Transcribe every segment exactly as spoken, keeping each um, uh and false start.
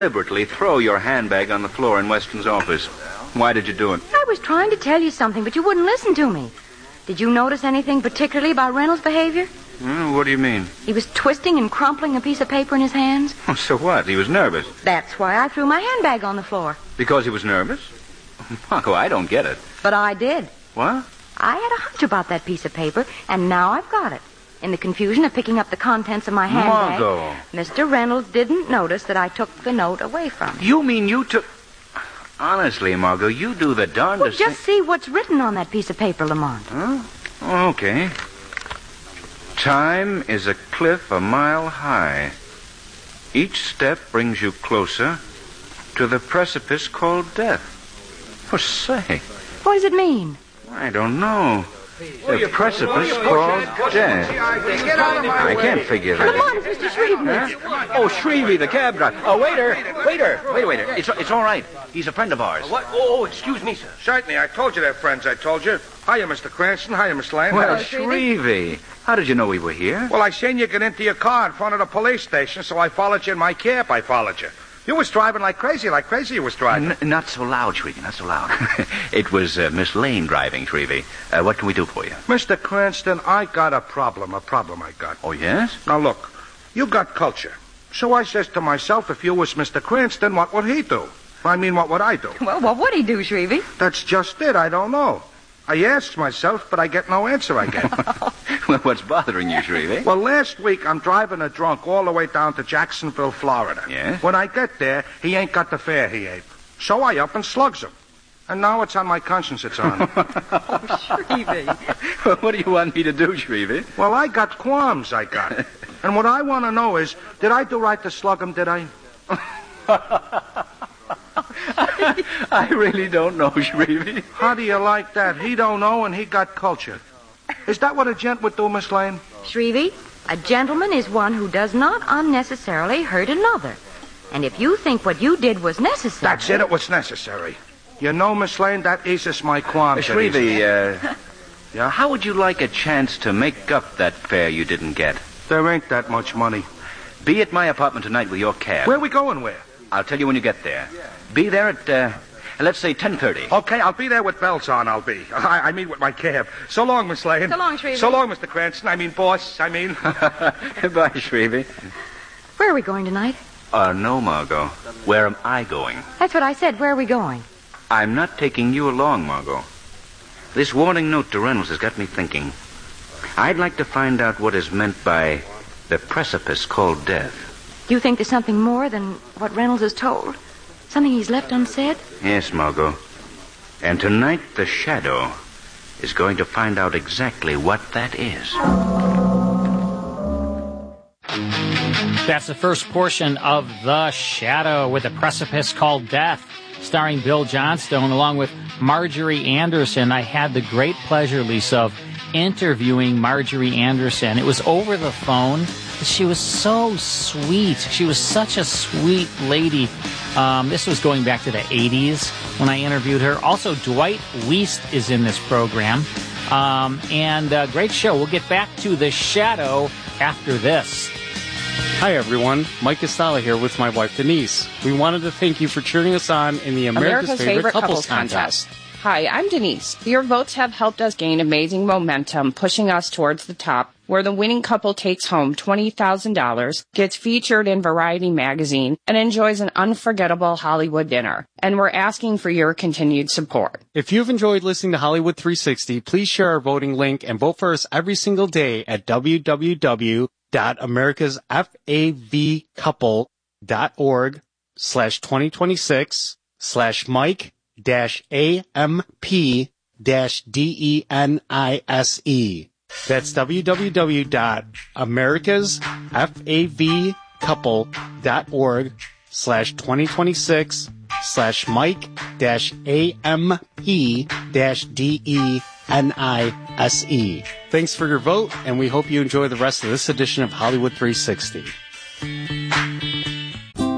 deliberately throw your handbag on the floor in Weston's office. Why did you do it? I was trying to tell you something, but you wouldn't listen to me. Did you notice anything particularly about Reynolds' behavior? Hmm, what do you mean? He was twisting and crumpling a piece of paper in his hands. Oh, so what? He was nervous. That's why I threw my handbag on the floor. Because he was nervous? Margo, I don't get it. But I did. What? I had a hunch about that piece of paper, and now I've got it. In the confusion of picking up the contents of my handbag, Margo. Mister Reynolds didn't notice that I took the note away from him. You mean you took... Honestly, Margo, you do the darndest Well, just thing... see what's written on that piece of paper, Lamont. Huh? Oh, okay. Time is a cliff a mile high. Each step brings you closer to the precipice called death. For say, What does it mean? I don't know. The precipice called death. I can't figure that. Lamont, Mister Shrevey. Huh? Oh, Shrevey, the cab driver. Oh, waiter, waiter, wait, waiter. It's it's all right. He's a friend of ours. What? Oh, excuse me, sir. Certainly, I told you they're friends, I told you. Hiya, Mister Cranston. Hiya, Miss Lane. Well, Hello, Shrevey, how did you know we were here? Well, I seen you get into your car in front of the police station, so I followed you in my cab. I followed you. You was driving like crazy, like crazy you was driving. N- not so loud, Shrevey, not so loud. It was uh, Miss Lane driving, Shrevey. Uh, what can we do for you? Mister Cranston, I got a problem, a problem I got. Oh, yes? Now, look, you got culture. So I says to myself, if you was Mister Cranston, what would he do? I mean, what would I do? Well, what would he do, Shrevey? That's just it. I don't know. I asked myself, but I get no answer, I get. Well, what's bothering you, Shrevey? Well, last week I'm driving a drunk all the way down to Jacksonville, Florida. Yes? When I get there, he ain't got the fare he ate. So I up and slugs him. And now it's on my conscience it's on. Shrevey. Well, what do you want me to do, Shrevey? Well, I got qualms, I got. And what I want to know is, did I do right to slug him, did I? I, I really don't know, Shrevey. How do you like that? He don't know and he got culture. Is that what a gent would do, Miss Lane? Shrevey, a gentleman is one who does not unnecessarily hurt another. And if you think what you did was necessary... That's it, it was necessary. You know, Miss Lane, that eases my qualms. Uh, Shrevey, uh, yeah, how would you like a chance to make up that fare you didn't get? There ain't that much money. Be at my apartment tonight with your cab. Where we going, where? I'll tell you when you get there. Be there at, uh, let's say ten thirty. Okay, I'll be there with bells on, I'll be. I, I mean with my cab. So long, Miss Lane. So long, Shrevey. So long, Mister Cranston. I mean, boss, I mean. Bye, Shrevey. Where are we going tonight? Uh, no, Margot. Where am I going? That's what I said. Where are we going? I'm not taking you along, Margot. This warning note to Reynolds has got me thinking. I'd like to find out what is meant by the precipice called death. Do you think there's something more than what Reynolds has told? Something he's left unsaid? Yes, Margot. And tonight, the Shadow is going to find out exactly what that is. That's the first portion of The Shadow with a precipice called Death, starring Bill Johnstone along with Marjorie Anderson. I had the great pleasure, Lisa, of interviewing Marjorie Anderson. It was over the phone. She was so sweet. She was such a sweet lady. Um, this was going back to the eighties when I interviewed her. Also, Dwight Weist is in this program. Um, and uh, great show. We'll get back to The Shadow after this. Hi, everyone. Mike Estala here with my wife, Denise. We wanted to thank you for cheering us on in the America's, America's Favorite, Favorite Couples, Couples Contest. Contest. Hi, I'm Denise. Your votes have helped us gain amazing momentum, pushing us towards the top, where the winning couple takes home twenty thousand dollars, gets featured in Variety magazine, and enjoys an unforgettable Hollywood dinner. And we're asking for your continued support. If you've enjoyed listening to Hollywood three sixty, please share our voting link and vote for us every single day at w w w dot americas fav couple dot org slash twenty twenty-six slash Mike dash A M P dash D E N I S E. That's w w w dot americas fav couple dot org slash twenty twenty-six slash Mike dash A M P dash D E N I S E. Thanks for your vote, and we hope you enjoy the rest of this edition of Hollywood three sixty.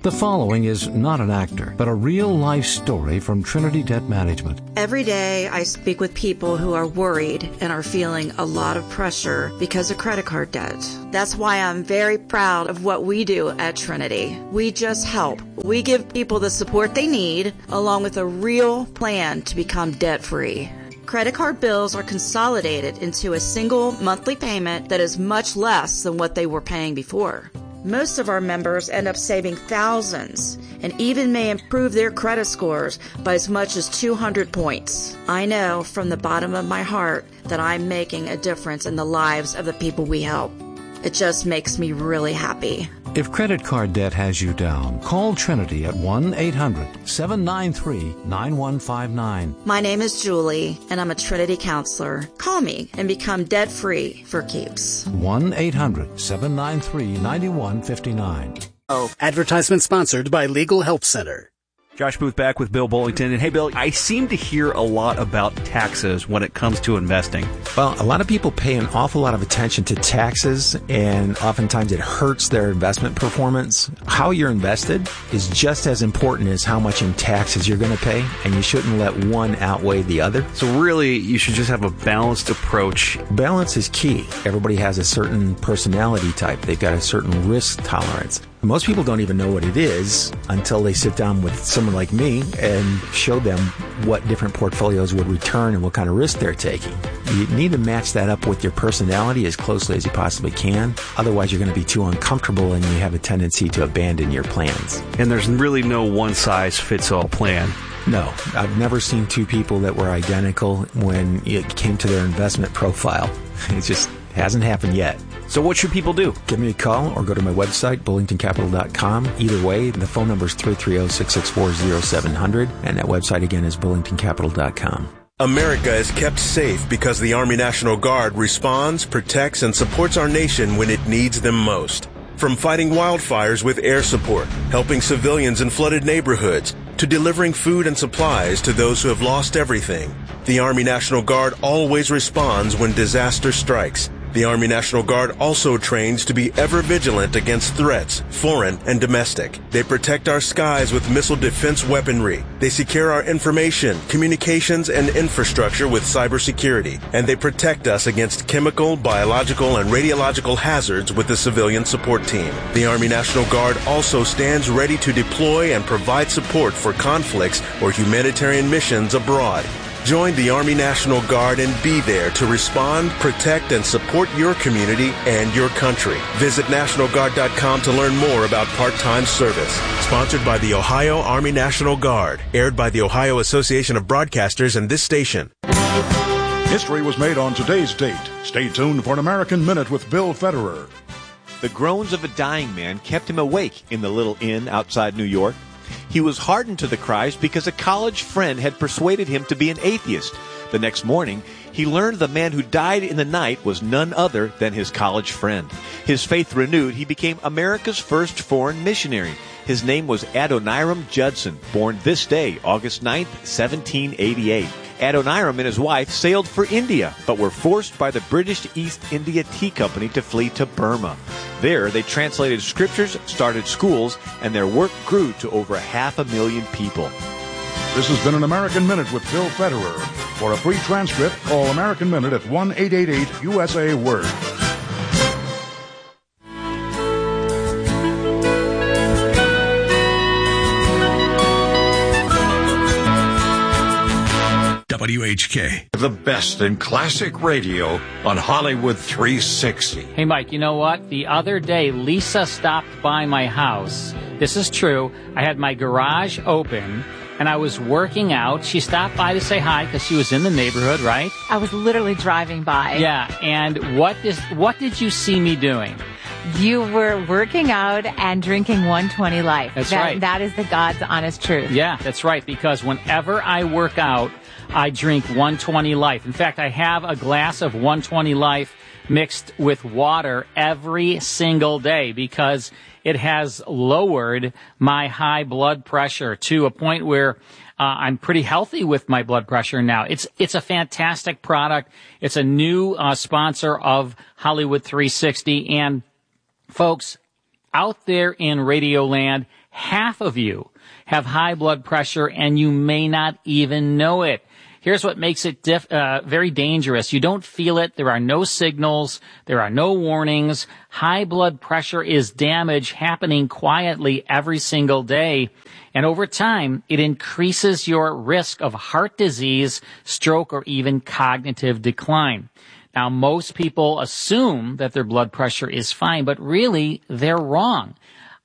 The following is not an actor, but a real-life story from Trinity Debt Management. Every day I speak with people who are worried and are feeling a lot of pressure because of credit card debt. That's why I'm very proud of what we do at Trinity. We just help. We give people the support they need, along with a real plan to become debt-free. Credit card bills are consolidated into a single monthly payment that is much less than what they were paying before. Most of our members end up saving thousands and even may improve their credit scores by as much as two hundred points. I know from the bottom of my heart that I'm making a difference in the lives of the people we help. It just makes me really happy. If credit card debt has you down, call Trinity at one eight hundred seven nine three nine one five nine. My name is Julie, and I'm a Trinity counselor. Call me and become debt-free for keeps. one eight hundred seven nine three nine one five nine. Oh, advertisement sponsored by Legal Help Center. Josh Booth back with Bill Bullington. And hey, Bill, I seem to hear a lot about taxes when it comes to investing. Well, a lot of people pay an awful lot of attention to taxes, and oftentimes it hurts their investment performance. How you're invested is just as important as how much in taxes you're going to pay, and you shouldn't let one outweigh the other. So really, you should just have a balanced approach. Balance is key. Everybody has a certain personality type. They've got a certain risk tolerance. Most people don't even know what it is until they sit down with someone like me and show them what different portfolios would return and what kind of risk they're taking. You need to match that up with your personality as closely as you possibly can. Otherwise, you're going to be too uncomfortable and you have a tendency to abandon your plans. And there's really no one-size-fits-all plan. No, I've never seen two people that were identical when it came to their investment profile. It just hasn't happened yet. So what should people do? Give me a call or go to my website, bullington capital dot com. Either way, the phone number is three three zero, six six four, zero seven zero zero, and that website again is bullington capital dot com. America is kept safe because the Army National Guard responds, protects, and supports our nation when it needs them most. From fighting wildfires with air support, helping civilians in flooded neighborhoods, to delivering food and supplies to those who have lost everything, the Army National Guard always responds when disaster strikes. The Army National Guard also trains to be ever vigilant against threats, foreign and domestic. They protect our skies with missile defense weaponry. They secure our information, communications, and infrastructure with cybersecurity. And they protect us against chemical, biological, and radiological hazards with the civilian support team. The Army National Guard also stands ready to deploy and provide support for conflicts or humanitarian missions abroad. Join the Army National Guard and be there to respond, protect, and support your community and your country. Visit National Guard dot com to learn more about part-time service. Sponsored by the Ohio Army National Guard. Aired by the Ohio Association of Broadcasters and this station. History was made on today's date. Stay tuned for an American Minute with Bill Federer. The groans of a dying man kept him awake in the little inn outside New York. He was hardened to the cries because a college friend had persuaded him to be an atheist. The next morning, he learned the man who died in the night was none other than his college friend. His faith renewed, he became America's first foreign missionary. His name was Adoniram Judson, born this day, August ninth, seventeen eighty-eight. Adoniram and his wife sailed for India, but were forced by the British East India Tea Company to flee to Burma. There, they translated scriptures, started schools, and their work grew to over half a million people. This has been an American Minute with Bill Federer. For a free transcript, call American Minute at one eight eight eight U S A Word. W H K, the best in classic radio on Hollywood three sixty. Hey, Mike, you know what? The other day, Lisa stopped by my house. This is true. I had my garage open, and I was working out. She stopped by to say hi because she was in the neighborhood, right? I was literally driving by. Yeah, and what is what did you see me doing? You were working out and drinking one twenty Life. That's that, right. That is the God's honest truth. Yeah, that's right, because whenever I work out, I drink one twenty Life. In fact, I have a glass of one twenty Life mixed with water every single day because it has lowered my high blood pressure to a point where uh, I'm pretty healthy with my blood pressure now. It's it's a fantastic product. It's a new uh, sponsor of Hollywood three sixty. And folks, out there in Radio Land, Half of you have high blood pressure and you may not even know it. Here's what makes it diff, uh, very dangerous. You don't feel it. There are no signals. There are no warnings. High blood pressure is damage happening quietly every single day. And over time, it increases your risk of heart disease, stroke, or even cognitive decline. Now, most people assume that their blood pressure is fine, but really, they're wrong.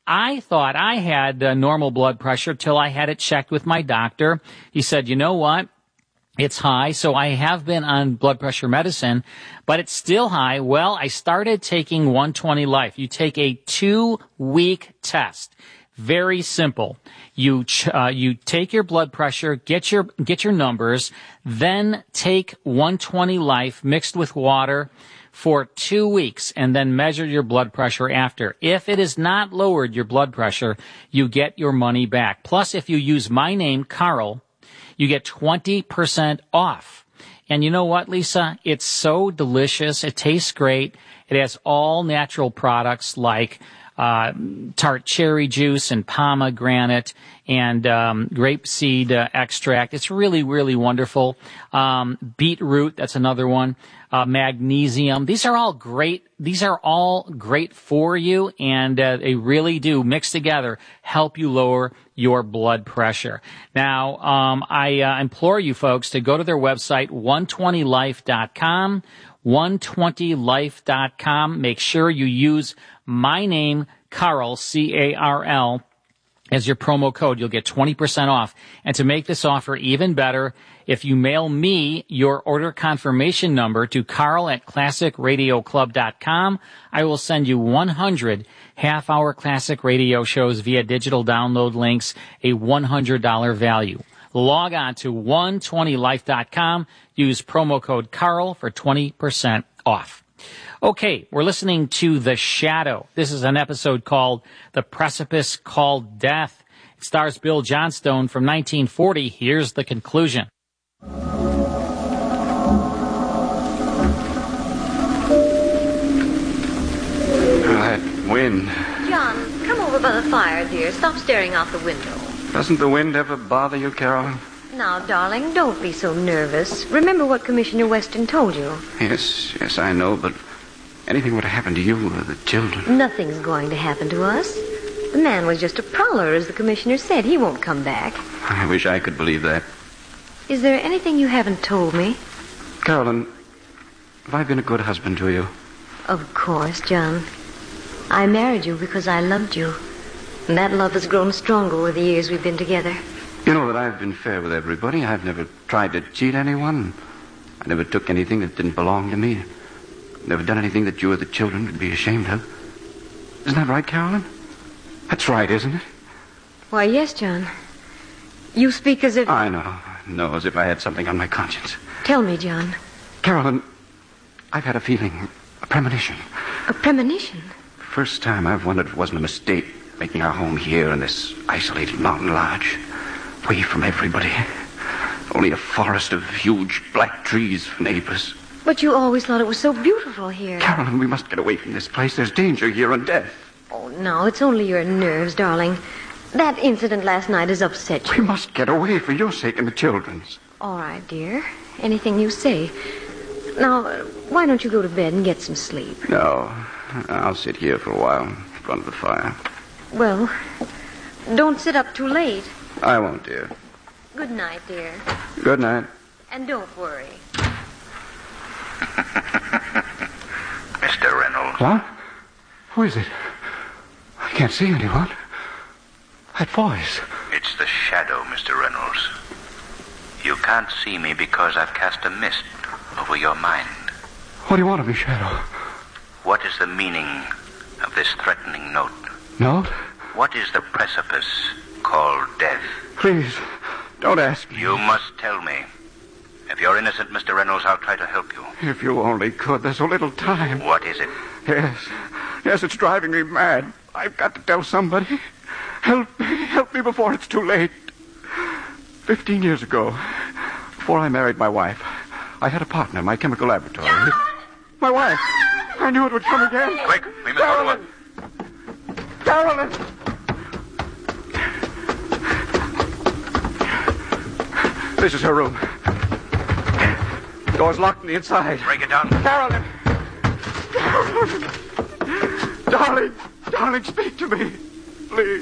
I thought I had uh, normal blood pressure till I had it checked with my doctor. He said, you know what? It's high, so I have been on blood pressure medicine, but it's still high. Well, I started taking one twenty Life. You take a two-week test. Very simple. You ch- uh, you take your blood pressure, get your get your numbers, then take one twenty Life mixed with water for two weeks, and then measure your blood pressure after. If it has not lowered your blood pressure, you get your money back. Plus, if you use my name, Carl, you get twenty percent off. And you know what, Lisa? It's so delicious. It tastes great. It has all natural products like uh tart cherry juice and pomegranate and um grapeseed uh, extract. It's really, really wonderful. Um beetroot, that's another one. Uh magnesium. These are all great. These are all great for you, and uh, they really do, mix together, help you lower your blood pressure. Now, um I uh, implore you folks to go to their website, one twenty life dot com, one twenty life dot com. Make sure you use my name, Carl, C A R L, as your promo code. You'll get twenty percent off. And to make this offer even better, if you mail me your order confirmation number to Carl at classic radio club dot com, I will send you one hundred half-hour classic radio shows via digital download links, a one hundred dollars value. Log on to one twenty life dot com. Use promo code Carl for twenty percent off. Okay, we're listening to The Shadow. This is an episode called The Precipice Called Death. It stars Bill Johnstone from nineteen forty. Here's the conclusion. That wind. John, come over by the fire, dear. Stop staring out the window. Doesn't the wind ever bother you, Carolyn? Now, darling, don't be so nervous. Remember what Commissioner Weston told you. Yes, yes, I know, but anything would have happened to you or the children. Nothing's going to happen to us. The man was just a prowler, as the commissioner said. He won't come back. I wish I could believe that. Is there anything you haven't told me? Carolyn, have I been a good husband to you? Of course, John. I married you because I loved you. And that love has grown stronger with the years we've been together. You know that I've been fair with everybody. I've never tried to cheat anyone. I never took anything that didn't belong to me. Never done anything that you or the children would be ashamed of. Isn't that right, Carolyn? That's right, isn't it? Why, yes, John. You speak as if... I know. I know, as if I had something on my conscience. Tell me, John. Carolyn, I've had a feeling, a premonition. A premonition? First time I've wondered if it wasn't a mistake making our home here in this isolated mountain lodge. Away from everybody. Only a forest of huge black trees for neighbors. But you always thought it was so beautiful here. Carolyn, we must get away from this place. There's danger here and death. Oh, no, it's only your nerves, darling. That incident last night has upset you. We must get away for your sake and the children's. All right, dear. Anything you say. Now, why don't you go to bed and get some sleep? No, I'll sit here for a while in front of the fire. Well, don't sit up too late. I won't, dear. Good night, dear. Good night. And don't worry. Mister Reynolds. What? Who is it? I can't see anyone. That voice. It's the shadow, Mister Reynolds. You can't see me because I've cast a mist over your mind. What do you want of me, Shadow? What is the meaning of this threatening note? Note? What is the precipice called death? Please, don't ask me. You must tell me. If you're innocent, Mister Reynolds, I'll try to help you. If you only could. There's so little time. What is it? Yes. Yes, it's driving me mad. I've got to tell somebody. Help me. Help me before it's too late. Fifteen years ago, before I married my wife, I had a partner in my chemical laboratory. John! My wife. I knew it would come again. Quick, we must go to Carolyn! Carolyn! This is her room. Door's locked on the inside. Break it down. Carolyn! Carolyn! Darling! Darling, speak to me. Please.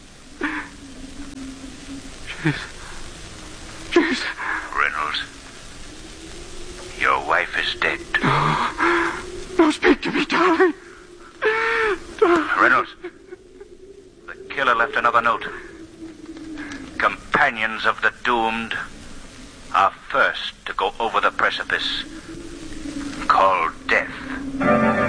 She's... She's... Reynolds, your wife is dead. No. No, speak to me, darling. darling. Reynolds, the killer left another note. Companions of the doomed are first to go over the precipice. Called death.